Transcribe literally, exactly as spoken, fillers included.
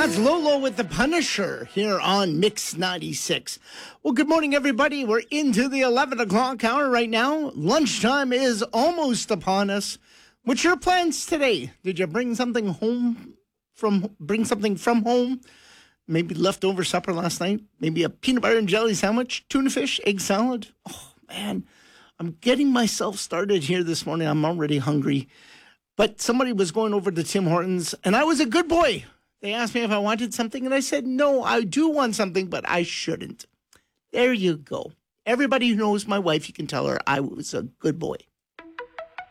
That's Lolo with the Punisher here on Mix ninety-six. Well, good morning, everybody. We're into the eleven o'clock hour right now. Lunchtime is almost upon us. What's your plans today? Did you bring something home from, bring something from home? Maybe leftover supper last night? Maybe a peanut butter and jelly sandwich, tuna fish, egg salad? Oh, man. I'm getting myself started here this morning. I'm already hungry. But somebody was going over to Tim Hortons, and I was a good boy. They asked me if I wanted something, and I said, no, I do want something, but I shouldn't. There you go. Everybody who knows my wife, you can tell her I was a good boy.